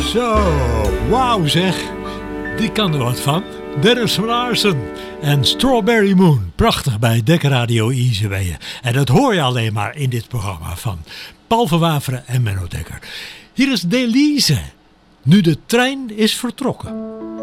Zo, wauw zeg. Die kan er wat van. Dennis van Aarsen en Strawberry Moon. Prachtig bij Dekker Radio Izeweeën. En dat hoor je alleen maar in dit programma van Paul van Waveren en Menno Dekker. Hier is Delise. Nu de trein is vertrokken.